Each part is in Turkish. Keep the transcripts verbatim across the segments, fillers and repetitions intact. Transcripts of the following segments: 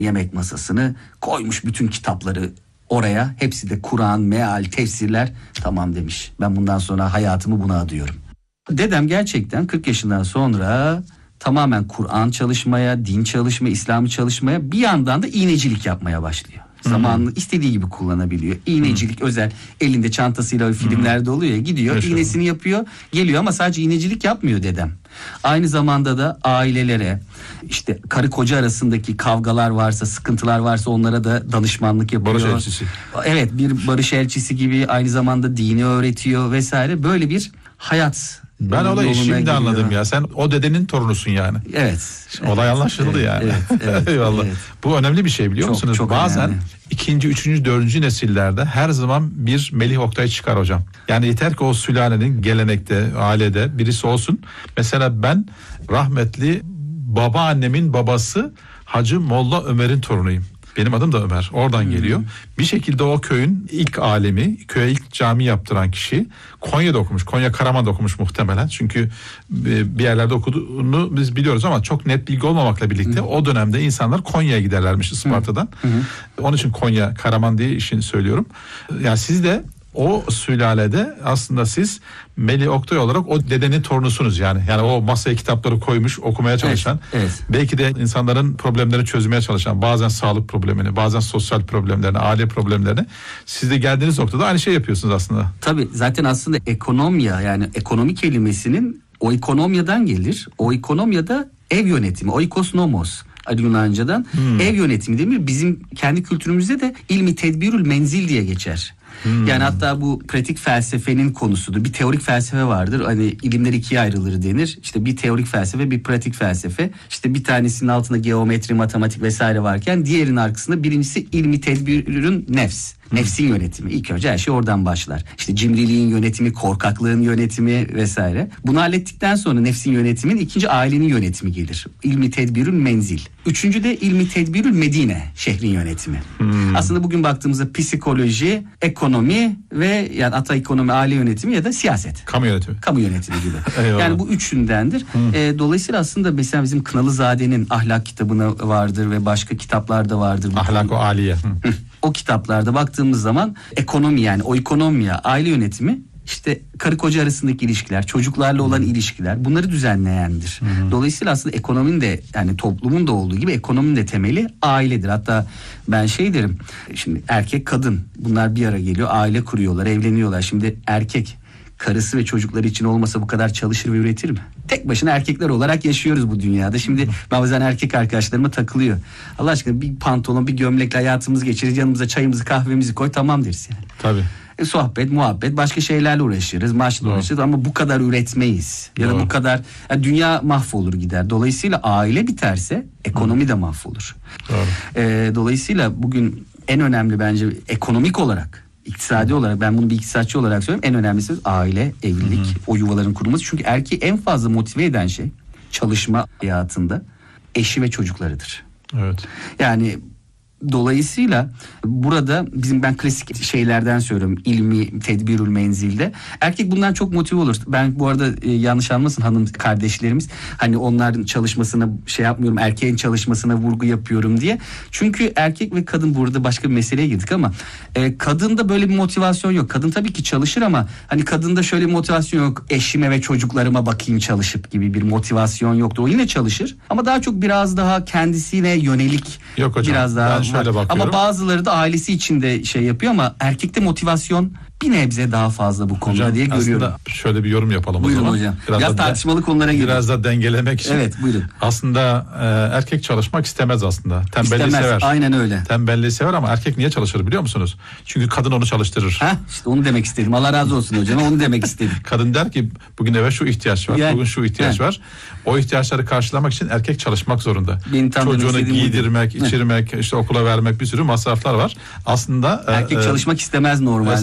yemek masasını koymuş, bütün kitapları oraya, hepsi de Kur'an, meal, tefsirler. Tamam demiş, ben bundan sonra hayatımı buna adıyorum. Dedem gerçekten kırk yaşından sonra tamamen Kur'an çalışmaya, din çalışmaya, İslam'ı çalışmaya, bir yandan da iğnecilik yapmaya başlıyor. Zamanını istediği gibi kullanabiliyor. İğnecilik Hı-hı. özel, elinde çantasıyla o filmlerde Hı-hı. oluyor ya, gidiyor Yaşadım. iğnesini yapıyor, geliyor, ama sadece iğnecilik yapmıyor dedem. Aynı zamanda da ailelere, işte karı koca arasındaki kavgalar varsa, sıkıntılar varsa onlara da danışmanlık yapıyor. Barış elçisi. Evet, bir barış elçisi gibi, aynı zamanda dini öğretiyor vesaire. Böyle bir hayat. Ben olayı şimdi giriyor. Anladım ya. Sen o dedenin torunusun yani. Evet. Olay evet, anlaşıldı evet, yani. Evet, evet, Eyvallah. Evet. Bu önemli bir şey, biliyor çok, musunuz? Çok Bazen önemli. ikinci, üçüncü, dördüncü nesillerde her zaman bir Melih Oktay çıkar hocam. Yani yeter ki o sülalenin gelenekte, ailede birisi olsun. Mesela ben rahmetli babaannemin babası Hacı Molla Ömer'in torunuyum. Benim adım da Ömer. Oradan hmm. geliyor. Bir şekilde o köyün ilk alemi, köye ilk cami yaptıran kişi Konya'da okumuş. Konya Karaman'da okumuş muhtemelen. Çünkü bir yerlerde okuduğunu biz biliyoruz ama çok net bilgi olmamakla birlikte hmm. o dönemde insanlar Konya'ya giderlermiş Isparta'dan. Hmm. Onun için Konya Karaman diye işini söylüyorum. Yani siz de o sülalede aslında siz Melih Oktay olarak o dedenin torunusunuz yani. Yani o masaya kitapları koymuş, okumaya çalışan, evet, evet. belki de insanların problemlerini çözmeye çalışan, bazen sağlık problemini, bazen sosyal problemlerini, aile problemlerini, siz de geldiğiniz noktada aynı şey yapıyorsunuz aslında. Tabii, zaten aslında ekonomiya, yani ekonomi kelimesinin oikonomyadan gelir. Oikonomyada ev yönetimi, oikos nomos. Yunanca'dan hmm. ev yönetimi demir. Bizim kendi kültürümüzde de ilmi tedbirül menzil diye geçer. Hmm. Yani hatta bu pratik felsefenin konusudur. Bir teorik felsefe vardır. Hani ilimler ikiye ayrılır denir. İşte bir teorik felsefe, bir pratik felsefe. İşte bir tanesinin altında geometri, matematik vesaire varken diğerinin arkasında birincisi ilmi tedbirün nefs. Nefsin yönetimi. İlk önce her şey oradan başlar. İşte cimriliğin yönetimi, korkaklığın yönetimi vesaire. Bunu hallettikten sonra nefsin yönetimin ikinci ailenin yönetimi gelir. İlmi tedbirül menzil. Üçüncü de ilmi tedbirül medine, şehrin yönetimi. Hmm. Aslında bugün baktığımızda psikoloji, ekonomi ve yani ata ekonomi, aile yönetimi ya da siyaset. Kamu yönetimi. Kamu yönetimi gibi. Yani bu üçündendir. Hmm. E, dolayısıyla aslında mesela bizim Kınalızade'nin ahlak kitabına vardır ve başka kitaplarda vardır. Ahlak-ı Aliye. Hmm. O kitaplarda baktığımız zaman ekonomi, yani o ekonomiya, aile yönetimi, işte karı koca arasındaki ilişkiler, çocuklarla olan ilişkiler, bunları düzenleyendir. Hı-hı. Dolayısıyla aslında ekonominin de, yani toplumun da olduğu gibi ekonominin de temeli ailedir. Hatta ben şey derim, şimdi erkek kadın bunlar bir ara geliyor, aile kuruyorlar, evleniyorlar. Şimdi erkek karısı ve çocukları için olmasa bu kadar çalışır ve üretir mi? Tek başına erkekler olarak yaşıyoruz bu dünyada. Şimdi bazen erkek arkadaşlarıma takılıyor. Allah aşkına bir pantolon, bir gömlekle hayatımızı geçiririz. Yanımıza çayımızı, kahvemizi koy, tamam deriz yani. Tabii. E, sohbet, muhabbet, başka şeylerle uğraşırız, maçla uğraşırız ama bu kadar üretmeyiz. Ya Doğru. da bu kadar, yani dünya mahvolur gider. Dolayısıyla aile biterse ekonomi Hı. de mahvolur. Doğru. E, dolayısıyla bugün en önemli bence ekonomik olarak, İktisadi olarak, ben bunu bir iktisatçı olarak söylüyorum, en önemlisi aile, evlilik, hı hı. o yuvaların kurulması. Çünkü erkeği en fazla motive eden şey çalışma hayatında eşi ve çocuklarıdır. Evet. Yani dolayısıyla burada bizim, ben klasik şeylerden söylüyorum, ilmi tedbirül menzilde erkek bundan çok motive olur. Ben bu arada e, yanlış anlasın hanım kardeşlerimiz, hani onların çalışmasına şey yapmıyorum, erkeğin çalışmasına vurgu yapıyorum diye. Çünkü erkek ve kadın, burada başka bir meseleye girdik ama e, kadında böyle bir motivasyon yok. Kadın tabii ki çalışır ama hani kadında şöyle bir motivasyon yok, eşime ve çocuklarıma bakayım çalışıp gibi bir motivasyon yoktu. O yine çalışır ama daha çok biraz daha kendisine yönelik, yok hocam, biraz daha şöyle bakıyorum. Ama bazıları da ailesi içinde şey yapıyor ama erkekte motivasyon bir nebze daha fazla bu konuda hocam, diye görüyorum. Aslında şöyle bir yorum yapalım. Buyurun o zaman. hocam. Biraz, biraz tartışmalı konulara girelim. Biraz da dengelemek için. Evet, buyurun. Aslında e, erkek çalışmak istemez aslında. Tembelliği İstemez, sever. aynen öyle. Tembelliği sever ama erkek niye çalışır biliyor musunuz? Çünkü kadın onu çalıştırır. Heh, işte onu demek istedim. Allah razı olsun hocam. Onu demek istedim. Kadın der ki bugün eve şu ihtiyaç var, yani, bugün şu ihtiyaç yani. var. O ihtiyaçları karşılamak için erkek çalışmak zorunda. Çocuğunu giydirmek, içirmek, işte okula vermek, bir sürü masraflar var. Aslında erkek e, çalışmak istemez normalde yani. Normalde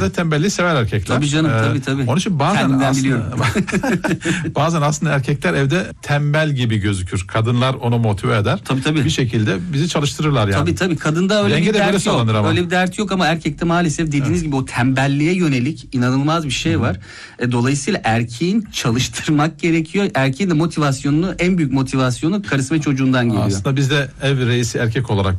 Genelde tembelliği sever erkekler. Tabii canım, tabii, tabii. Onun için bazen Kendimden aslında, biliyorum. bazen aslında erkekler evde tembel gibi gözükür. Kadınlar onu motive eder. Tabii, tabii. Bir şekilde bizi çalıştırırlar yani. Tabii tabii, kadında öyle Denge bir de böyle dert yok. sağlanır ama. Öyle bir dert yok ama erkekte maalesef dediğiniz gibi o tembelliğe yönelik inanılmaz bir şey var. E, dolayısıyla erkeğin çalıştırmak gerekiyor. Erkeğin de motivasyonunu, en büyük motivasyonu karısı ve çocuğundan geliyor. Aslında biz de ev reisi erkek olarak